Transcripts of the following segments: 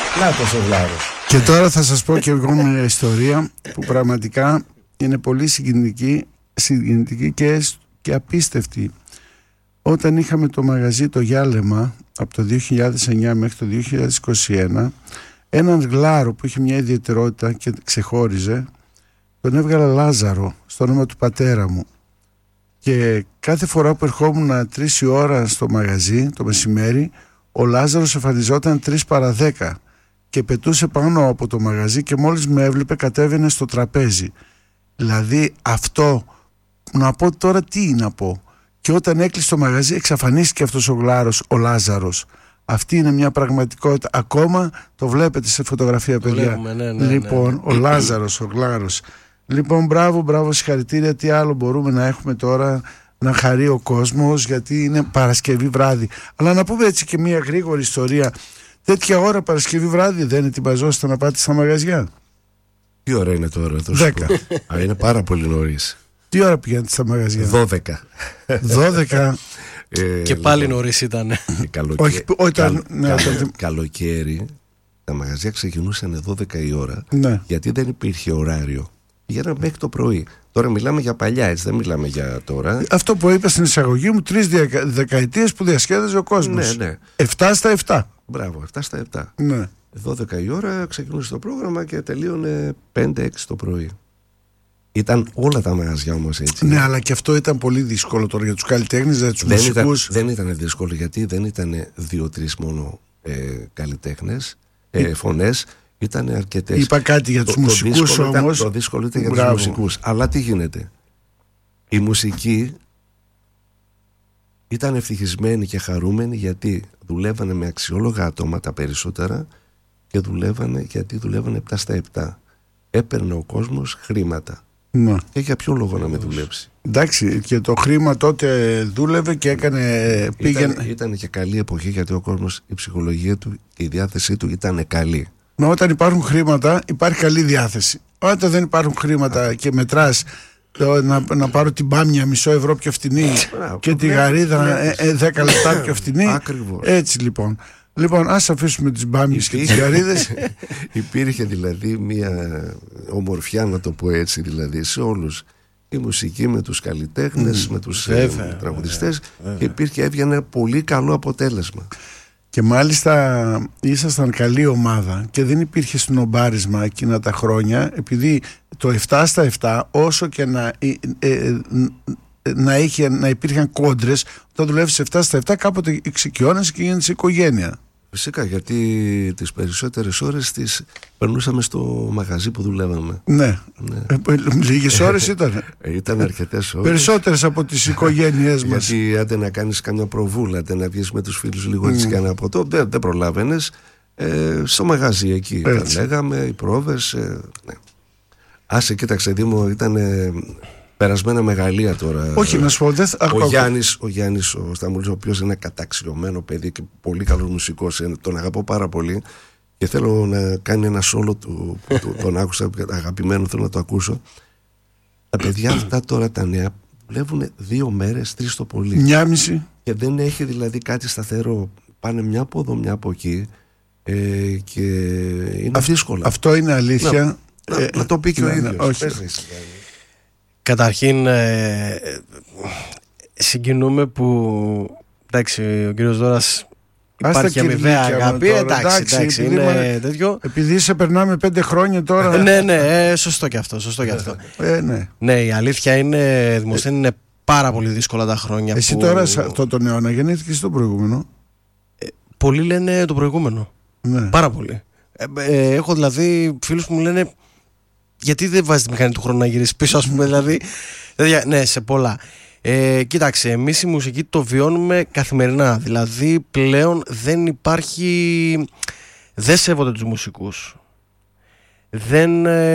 Νάτος ο Βλάρος. Και τώρα θα σας πω και εγώ μια ιστορία που πραγματικά είναι πολύ συγκινητική και απίστευτη. Όταν είχαμε το μαγαζί το Γιάλεμα από το 2009 μέχρι το 2021, έναν γλάρο που είχε μια ιδιαιτερότητα και ξεχώριζε, τον έβγαλα Λάζαρο στο όνομα του πατέρα μου. Και κάθε φορά που ερχόμουν 3 η ώρα στο μαγαζί το μεσημέρι, ο Λάζαρος εμφανιζόταν 3 παρα 10 και πετούσε πάνω από το μαγαζί και μόλις με έβλεπε κατέβαινε στο τραπέζι. Δηλαδή αυτό, να πω τώρα τι να πω. Και όταν έκλεισε το μαγαζί εξαφανίστηκε αυτός ο γλάρος, ο Λάζαρος. Αυτή είναι μια πραγματικότητα. Ακόμα το βλέπετε σε φωτογραφία, παιδιά. Βλέπουμε, ναι, λοιπόν, ναι. ο Λάζαρος, ο γλάρος. Λοιπόν, μπράβο, συγχαρητήρια. Τι άλλο μπορούμε να έχουμε τώρα, να χαρεί ο κόσμος, γιατί είναι Παρασκευή βράδυ. Αλλά να πούμε έτσι και μια γρήγορη ιστορία. Τέτοια ώρα Παρασκευή βράδυ δεν ετοιμαζόσαστε να πάτε στα μαγαζιά? Τι ώρα είναι τώρα? 10. Είναι πάρα πολύ νωρίς. Τι ώρα πηγαίνετε στα μαγαζιά? 12. 12. Και πάλι νωρίς ήταν. Καλοκαίρι τα μαγαζιά ξεκινούσαν 12 η ώρα, ναι. Γιατί δεν υπήρχε ωράριο. Πηγαίναμε μέχρι το πρωί. Τώρα μιλάμε για παλιά, έτσι δεν μιλάμε για τώρα. Αυτό που είπα στην εισαγωγή μου, 3 δεκαετίες που διασκέδαζε ο κόσμος. Ναι. 7 στα 7. Μπράβο, 7 στα 7. Ναι. 12 η ώρα ξεκινούσε το πρόγραμμα και τελείωνε 5-6 το πρωί. Ήταν όλα τα μαγαζιά όμως έτσι. Ναι, αλλά και αυτό ήταν πολύ δύσκολο τώρα για τους καλλιτέχνες, για τους μουσικούς. Δεν ήταν δύσκολο, γιατί δεν ήταν 2-3 μόνο καλλιτέχνες, φωνές. Ήταν αρκετές. Είπα κάτι για τους μουσικούς όμως. Το δύσκολο ήταν για τους μουσικούς. Αλλά τι γίνεται? Η μουσική ήταν ευτυχισμένοι και χαρούμενοι, γιατί δουλεύανε με αξιόλογα άτομα τα περισσότερα και δουλεύανε 7 στα 7. Έπαιρνε ο κόσμος χρήματα. Ναι. Και για ποιο λόγο να με δουλέψει? Εντάξει, και το χρήμα τότε δούλευε και έκανε. Ήταν και καλή εποχή, γιατί ο κόσμος, η ψυχολογία του και η διάθεσή του ήταν καλή. Μα όταν υπάρχουν χρήματα υπάρχει καλή διάθεση. Όταν δεν υπάρχουν χρήματα και μετράς να πάρω την μπάμια μισό ευρώ πιο φτηνή και τη γαρίδα 10 λεπτά πιο φτηνή. Ακριβώς. Έτσι λοιπόν. Λοιπόν, ας αφήσουμε τις μπάμιες και τις γαρίδες. Υπήρχε δηλαδή μια ομορφιά, να το πω έτσι, δηλαδή σε όλους. Η μουσική με τους καλλιτέχνες, με τους τραγουδιστές, και έβγαινε πολύ καλό αποτέλεσμα. Και μάλιστα ήσασταν καλή ομάδα και δεν υπήρχε συνομπάρισμα εκείνα τα χρόνια, επειδή το 7 στα 7, όσο και να υπήρχαν κόντρες, όταν δουλεύεις 7 στα 7 κάποτε εξοικειώνεσαι και γίνεσαι οικογένεια. Φυσικά, γιατί τις περισσότερες ώρες τις περνούσαμε στο μαγαζί που δουλεύαμε. Ναι. Λίγες ώρες ήταν. Ήταν αρκετές ώρες. Περισσότερες από τις οικογένειές μας. Γιατί άντε να κάνεις καμιά προβούλα, άντε να βγεις με τους φίλους λίγο έτσι και ένα ποτό, δεν προλάβαινες. Στο μαγαζί εκεί τα λέγαμε, οι πρόβες. Ναι. Άσε, κοίταξε Δήμο, ήταν περασμένα μεγαλεία τώρα. Όχι, να σου πω, Ο Γιάννης ο Σταμούλης, ο οποίος είναι καταξιωμένο παιδί και πολύ καλός μουσικός, τον αγαπώ πάρα πολύ και θέλω να κάνει ένα σόλο του, τον άκουσα, αγαπημένο, θέλω να το ακούσω. Τα παιδιά αυτά τώρα τα νέα δουλεύουν 2 μέρες, 3 το πολύ. 1,5. Και δεν έχει δηλαδή κάτι σταθερό. Πάνε μια από εδώ, μια από εκεί, και είναι δύσκολο. Αυτό είναι αλήθεια. Να το πει και ο ίδιος. Καταρχήν συγκινούμε που, εντάξει, ο κύριος Δώρας υπάρχει αμοιβαία αγάπη. Εντάξει, είναι τέτοιο. Επειδή σε περνάμε 5 χρόνια τώρα. Ναι, σωστό και αυτό. Ναι, η αλήθεια είναι, Δημοσθένη, είναι πάρα πολύ δύσκολα τα χρόνια. Εσύ τώρα αυτό τον αιώνα γεννήθηκες το προηγούμενο? Πολλοί λένε το προηγούμενο. Ναι. Πάρα πολύ. Έχω δηλαδή φίλους που μου λένε, γιατί δεν βάζεις τη μηχανή του χρόνου να γυρίσεις πίσω, ας πούμε, δηλαδή. Ναι, σε πολλά. Κοίταξε, εμείς η μουσική το βιώνουμε καθημερινά. Δηλαδή πλέον δεν υπάρχει. Δεν σέβονται τους μουσικούς. Δεν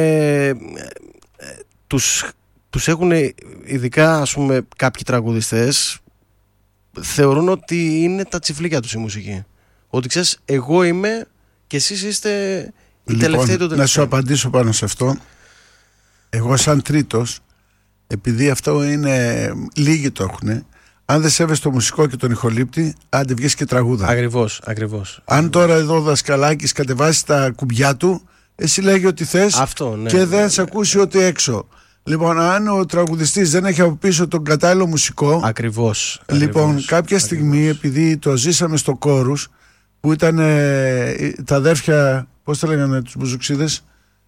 τους έχουν, ειδικά ας πούμε κάποιοι τραγουδιστές, θεωρούν ότι είναι τα τσιφλίκια τους η μουσική. Ότι ξέρεις, εγώ είμαι και εσείς είστε οι τελευταίοι του τελευταίου. Να σου απαντήσω πάνω σε αυτό. Εγώ σαν τρίτος, επειδή αυτό είναι, λίγοι το έχουν, Αν δεν σέβεσαι το μουσικό και τον ηχολήπτη, άντε βγες και τραγούδα. Ακριβώς. Αν τώρα εδώ ο δασκαλάκης κατεβάσει τα κουμπιά του, εσύ λέγει ότι θες και δεν σε ακούσει ότι έξω. Λοιπόν, αν ο τραγουδιστής δεν έχει από πίσω τον κατάλληλο μουσικό. Ακριβώς. Λοιπόν, κάποια στιγμή, επειδή το ζήσαμε στο Κόρους, που ήταν τα αδέρφια, πώς τα λέγανε τους μπουζουξίδες,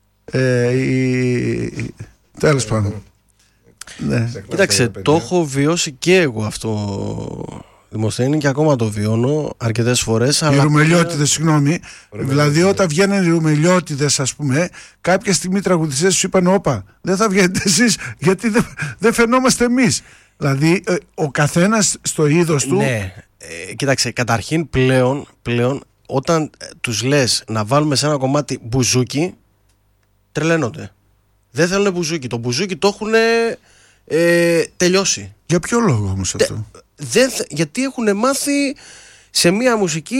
τέλος πάντων. Ναι. Κοίταξε, το έχω βιώσει και εγώ αυτό, Δημοσθένη, και ακόμα το βιώνω αρκετές φορές. Οι ρουμελιώτιδες, συγγνώμη. Δηλαδή, όταν βγαίνουν οι ρουμελιώτιδες, ας πούμε, κάποια στιγμή οι τραγουδιστές σου είπαν: όπα, δεν θα βγαίνετε εσείς, γιατί δεν φαινόμαστε εμείς. Δηλαδή, ο καθένας στο είδος του. Ναι, κοίταξε, καταρχήν πλέον όταν τους λες να βάλουμε σε ένα κομμάτι μπουζούκι, τρελαίνονται. Δεν θέλουν μπουζούκι. Το μπουζούκι το έχουν τελειώσει. Για ποιο λόγο όμως αυτό? Γιατί έχουν μάθει σε μία μουσική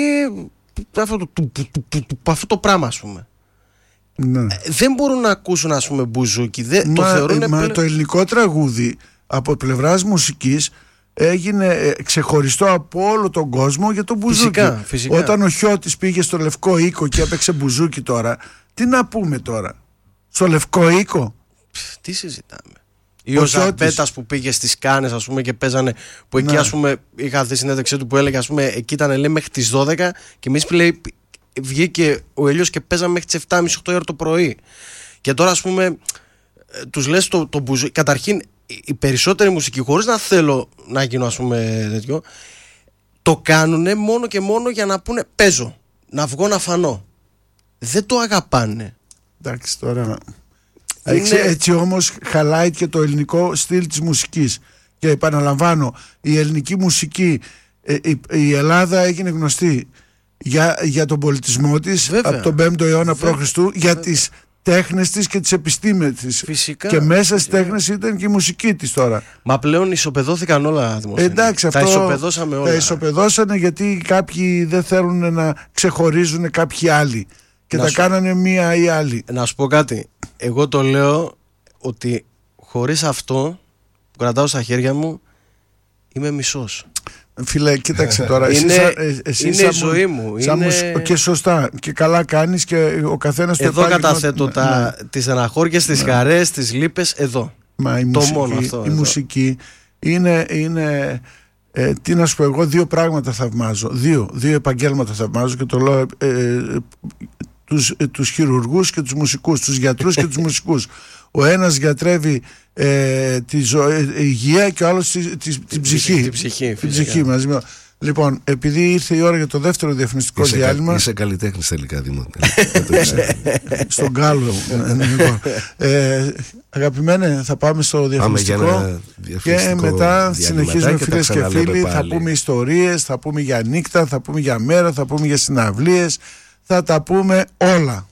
αυτό το πράγμα, ας πούμε. Ναι. Δεν μπορούν να ακούσουν, ας πούμε, μπουζούκι. Το θεωρούν το ελληνικό τραγούδι από πλευράς μουσικής έγινε ξεχωριστό από όλο τον κόσμο για το μπουζούκι. Φυσικά. Όταν ο Χιώτης πήγε στο Λευκό Οίκο και έπαιξε μπουζούκι τώρα, τι να πούμε τώρα? Στο Λευκό Οίκο τι συζητάμε? Ή ο Ζαμπέτας που πήγε στις Κάνες, ας πούμε, και παίζανε, που εκεί, ας πούμε, είχα δει συνέντευξή του που έλεγε, ας πούμε, εκεί ήταν, λέει, μέχρι τις 12 και εμείς, λέει, βγήκε ο ήλιος και παίζαμε μέχρι τις 7.30-8 ώρα το πρωί. Και τώρα, ας πούμε, τους λες το μπουζούκι. Καταρχήν, οι περισσότεροι μουσικοί, χωρίς να θέλω να γίνω, ας πούμε, τέτοιο, το κάνουνε μόνο και μόνο για να πούνε παίζω, να βγω να φανώ. Δεν το αγαπάνε. Εντάξει, τώρα έτσι όμως χαλάει και το ελληνικό στυλ της μουσικής. Και επαναλαμβάνω, η ελληνική μουσική, η Ελλάδα έγινε γνωστή για τον πολιτισμό της. Βέβαια. Από τον 5ο αιώνα π.Χ. για τις τέχνες της και τις επιστήμες της. Φυσικά. Και μέσα στις τέχνες ήταν και η μουσική της τώρα. Μα πλέον ισοπεδώθηκαν όλα, Δημοσθένη. Εντάξει, τα ισοπεδώσαμε όλα. Τα ισοπεδώσανε γιατί κάποιοι δεν θέλουν να ξεχωρίζουν κάποιοι άλλοι. Και τα κάνανε μία ή άλλη. Να σου πω κάτι. Εγώ το λέω ότι χωρίς αυτό που κρατάω στα χέρια μου είμαι μισός. Φίλε, κοίταξε τώρα. Είναι η ζωή μου. Και σωστά. Και καλά κάνεις και ο καθένας το εδώ καταθέτω τις στεναχώριες, τις χαρές, τις λύπες. Εδώ. Μα η μουσική είναι τι να σου πω, εγώ δύο πράγματα θαυμάζω. Δύο επαγγέλματα θαυμάζω και το λέω τους χειρουργούς και τους μουσικούς, τους γιατρούς και τους μουσικούς. Ο ένας γιατρεύει τη υγεία και ο άλλος την ψυχή. Την ψυχή μαζί. Λοιπόν, επειδή ήρθε η ώρα για το δεύτερο διαφημιστικό διάλειμμα. Είσαι καλλιτέχνης τελικά, Δήμο. Στον Γκάλο. Αγαπημένε, θα πάμε στο διαφημιστικό και μετά συνεχίζουμε, φίλες και φίλοι. Θα πούμε ιστορίες, θα πούμε για νύχτα, θα πούμε για μέρα, θα πούμε για συναυλίες. Θα τα πούμε όλα.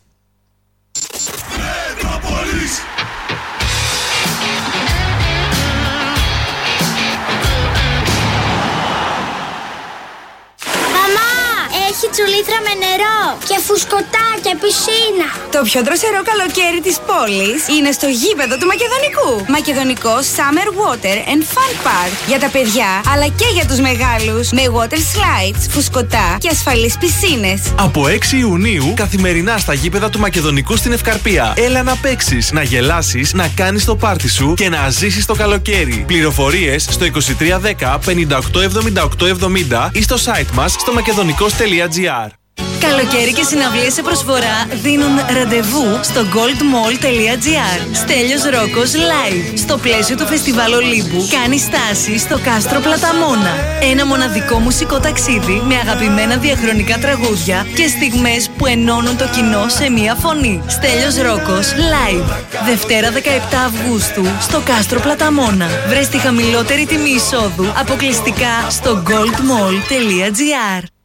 Έχει τσουλήθρα με νερό και φουσκωτά και πισίνα. Το πιο δροσερό καλοκαίρι της πόλης είναι στο γήπεδο του Μακεδονικού. Μακεδονικό Summer Water and Fun Park. Για τα παιδιά αλλά και για τους μεγάλους. Με water slides, φουσκωτά και ασφαλείς πισίνες. Από 6 Ιουνίου καθημερινά στα γήπεδα του Μακεδονικού στην Ευκαρπία. Έλα να παίξεις, να γελάσεις, να κάνεις το πάρτι σου και να ζήσεις το καλοκαίρι. Πληροφορίες στο 2310 58 78 70 ή στο site μας στο makedonico.gr. Καλοκαίρι και συναυλίες σε προσφορά δίνουν ραντεβού στο goldmall.gr. Στέλιος Ρόκος live. Στο πλαίσιο του Φεστιβάλ Ολύμπου κάνει στάση στο Κάστρο Πλαταμόνα. Ένα μοναδικό μουσικό ταξίδι με αγαπημένα διαχρονικά τραγούδια και στιγμές που ενώνουν το κοινό σε μία φωνή. Στέλιος Ρόκος live. Δευτέρα 17 Αυγούστου στο Κάστρο Πλαταμόνα. Βρες τη χαμηλότερη τιμή εισόδου αποκλειστικά στο goldmall.gr.